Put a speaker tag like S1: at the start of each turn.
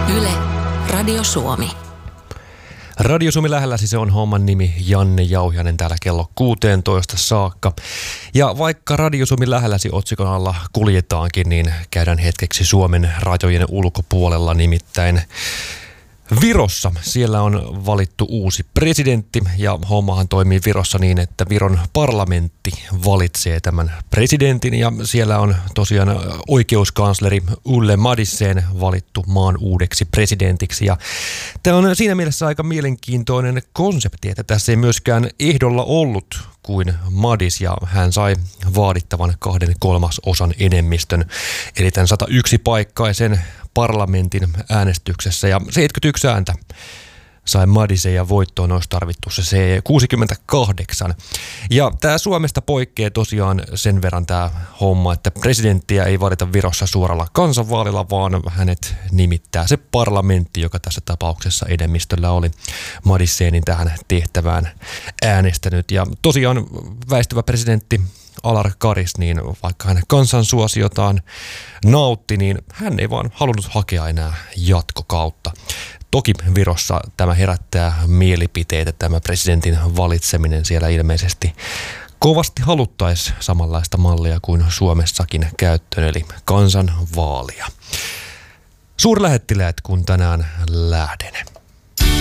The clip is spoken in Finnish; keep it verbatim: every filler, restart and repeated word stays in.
S1: Yle, Radio Suomi.
S2: Radio Suomi lähelläsi, se on homman nimi. Janne Jauhiainen täällä kello kuusitoista saakka. Ja vaikka Radio Suomi lähelläsi otsikon alla kuljetaankin, niin käydään hetkeksi Suomen rajojen ulkopuolella, nimittäin Virossa. Siellä on valittu uusi presidentti ja hommahan toimii Virossa niin, että Viron parlamentti valitsee tämän presidentin ja siellä on tosiaan oikeuskansleri Ulle Madisen valittu maan uudeksi presidentiksi. Ja tämä on siinä mielessä aika mielenkiintoinen konsepti, että tässä ei myöskään ehdolla ollut kuin Madis ja hän sai vaadittavan kahden kolmasosan enemmistön, eli tämän sata yksi paikkaisen parlamentin äänestyksessä ja seitsemänkymmentäyksi ääntä sai Madisen ja voittoon olisi tarvittu se kuusikymmentäkahdeksan. Ja tämä Suomesta poikkeaa tosiaan sen verran tämä homma, että presidenttiä ei valita Virossa suoralla kansanvaalilla, vaan hänet nimittää se parlamentti, joka tässä tapauksessa enemmistöllä oli Madisenin tähän tehtävään äänestänyt. Ja tosiaan väistyvä presidentti Alar Karis, niin vaikka hän kansansuosiotaan nautti, niin hän ei vaan halunnut hakea enää jatkokautta. Toki Virossa tämä herättää mielipiteitä, tämä presidentin valitseminen siellä ilmeisesti kovasti haluttaisiin samanlaista mallia kuin Suomessakin käyttöön, eli kansanvaalia. Suurlähettiläät, kun tänään lähden.